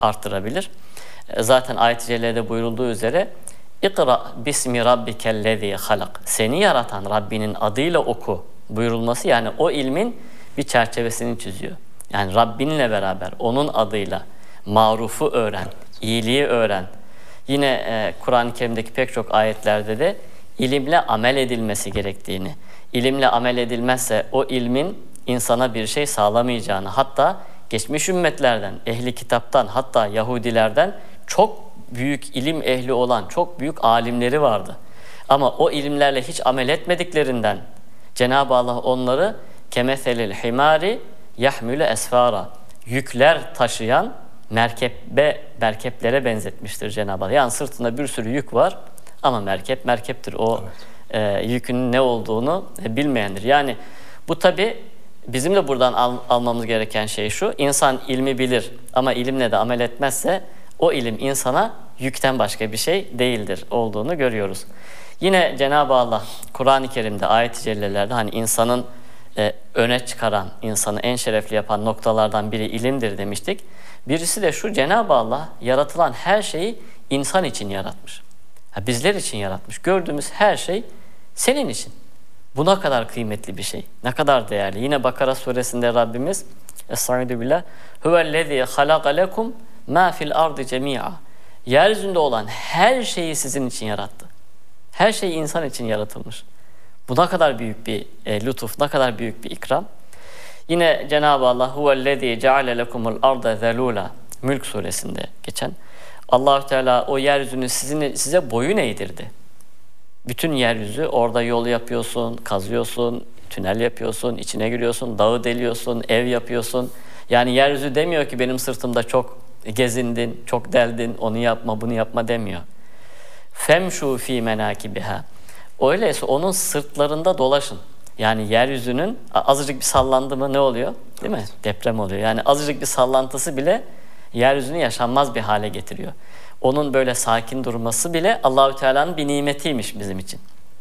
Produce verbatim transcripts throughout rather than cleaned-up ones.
arttırabilir. Zaten ayet-i cellede buyurulduğu üzere İkra bismi rabbikellezî halak. Seni yaratan Rabbinin adıyla oku buyurulması, yani o ilmin bir çerçevesini çiziyor. Yani Rabbinle beraber onun adıyla marufu öğren, iyiliği öğren. Yine e, Kur'an-ı Kerim'deki pek çok ayetlerde de ilimle amel edilmesi gerektiğini, ilimle amel edilmezse o ilmin insana bir şey sağlamayacağını, hatta geçmiş ümmetlerden, ehli kitaptan, hatta Yahudilerden çok büyük ilim ehli olan çok büyük alimleri vardı. Ama o ilimlerle hiç amel etmediklerinden Cenab-ı Allah onları kemeselil himari yahmülü esfara, yükler taşıyan merkebe, merkeplere benzetmiştir Cenab-ı Allah. Yani sırtında bir sürü yük var ama merkep merkeptir. O evet. e, yükün ne olduğunu e, bilmeyendir. Yani bu tabi bizim de buradan al, almamız gereken şey şu: İnsan ilmi bilir ama ilimle de amel etmezse o ilim insana yükten başka bir şey değildir olduğunu görüyoruz. Yine Cenab-ı Allah Kur'an-ı Kerim'de, ayet-i cellelerde hani insanın e, öne çıkaran, insanı en şerefli yapan noktalardan biri ilimdir demiştik. Birisi de şu: Cenab-ı Allah yaratılan her şeyi insan için yaratmış. Ha, bizler için yaratmış. Gördüğümüz her şey senin için. Bu ne kadar kıymetli bir şey, ne kadar değerli. Yine Bakara suresinde Rabbimiz Estaizu billah huvellezî halaka lekum mâ fil ardı cemî'a. Yeryüzünde olan her şeyi sizin için yarattı. Her şey insan için yaratılmış. Bu ne kadar büyük bir e, lütuf, ne kadar büyük bir ikram. Yine Cenab-ı Allah huvellezî ceale lekumul arda zelûlâ, Mülk suresinde geçen, Allah-u Teala o yeryüzünü sizin, size boyun eğdirdi. Bütün yeryüzü, orada yol yapıyorsun, kazıyorsun, tünel yapıyorsun, içine giriyorsun, dağı deliyorsun, ev yapıyorsun. Yani yeryüzü demiyor ki benim sırtımda çok gezindin, çok deldin, onu yapma, bunu yapma demiyor. Femşu fi menakibiha. Öyleyse onun sırtlarında dolaşın. Yani yeryüzünün azıcık bir sallandı mı ne oluyor? Değil mi? Deprem oluyor. Yani azıcık bir sallantısı bile yeryüzünü yaşanmaz bir hale getiriyor. Onun böyle sakin durması bile Allahü Teala'nın bir nimetiymiş bizim için.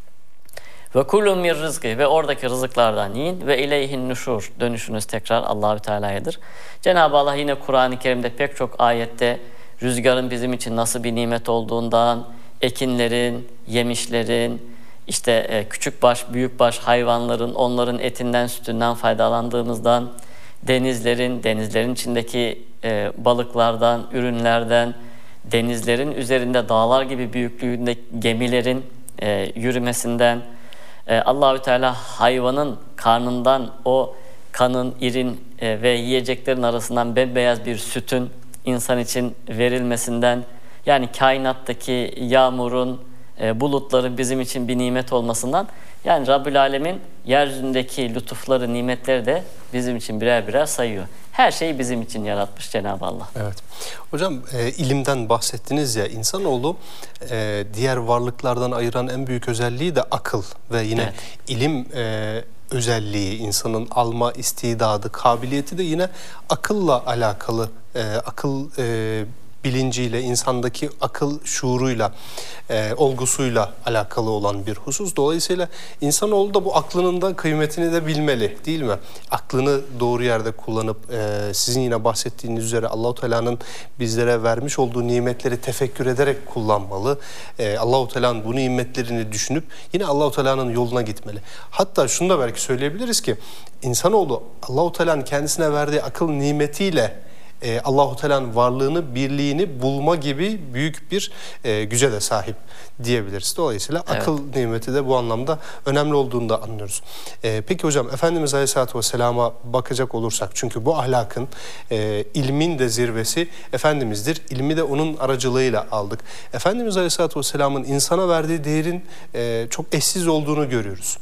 Ve kullu mir rızkı, ve oradaki rızıklardan yiyin ve ileyhin nuşur, dönüşünüz tekrar Allahü Teala'yadır. Cenab-ı Allah yine Kur'an-ı Kerim'de pek çok ayette rüzgarın bizim için nasıl bir nimet olduğundan, ekinlerin, yemişlerin, işte küçük baş, büyük baş hayvanların, onların etinden, sütünden faydalandığımızdan, denizlerin, denizlerin içindeki e, balıklardan, ürünlerden, denizlerin üzerinde dağlar gibi büyüklüğünde gemilerin e, yürümesinden, e, Allahü Teala hayvanın karnından o kanın, irin e, ve yiyeceklerin arasından bembeyaz bir sütün insan için verilmesinden, yani kainattaki yağmurun, e, bulutların bizim için bir nimet olmasından, yani Rabbül Alemin yeryüzündeki lütufları, nimetleri de bizim için birer birer sayıyor. Her şeyi bizim için yaratmış Cenab-ı Allah. Evet. Hocam e, ilimden bahsettiniz ya, insanoğlu e, diğer varlıklardan ayıran en büyük özelliği de akıl ve yine evet. ilim e, özelliği, insanın alma istidadı, kabiliyeti de yine akılla alakalı, e, akıl e, bilinciyle, insandaki akıl şuuruyla, e, olgusuyla alakalı olan bir husus. Dolayısıyla insanoğlu da bu aklının da kıymetini de bilmeli, değil mi? Aklını doğru yerde kullanıp e, sizin yine bahsettiğiniz üzere Allahu Teala'nın bizlere vermiş olduğu nimetleri tefekkür ederek kullanmalı. E, Allahu Teala'nın bu nimetlerini düşünüp yine Allahu Teala'nın yoluna gitmeli. Hatta şunu da belki söyleyebiliriz ki insanoğlu Allahu Teala'nın kendisine verdiği akıl nimetiyle E, Allahu Teala'nın varlığını, birliğini bulma gibi büyük bir e, güce de sahip diyebiliriz. Dolayısıyla evet. akıl nimeti de bu anlamda önemli olduğunu da anlıyoruz. E, peki hocam, Efendimiz Aleyhisselatü Vesselam'a bakacak olursak, çünkü bu ahlakın, e, ilmin de zirvesi Efendimiz'dir. İlmi de onun aracılığıyla aldık. Efendimiz Aleyhisselatü Vesselam'ın insana verdiği değerin e, çok eşsiz olduğunu görüyoruz.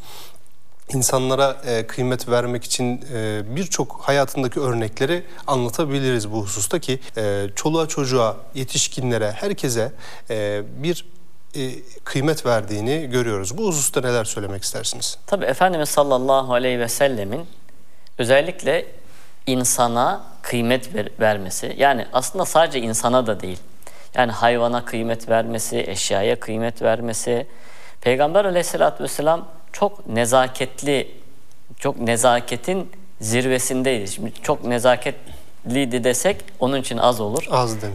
İnsanlara e, kıymet vermek için e, birçok hayatındaki örnekleri anlatabiliriz bu hususta ki e, çoluğa çocuğa, yetişkinlere, herkese e, bir e, kıymet verdiğini görüyoruz. Bu hususta neler söylemek istersiniz? Tabii Efendimiz sallallahu aleyhi ve sellemin özellikle insana kıymet ver, vermesi, yani aslında sadece insana da değil, yani hayvana kıymet vermesi, eşyaya kıymet vermesi. Peygamber aleyhissalatü vesselam çok nezaketli, çok nezaketin zirvesindeydi. Şimdi çok nezaketliydi desek onun için az olur. Az demiş.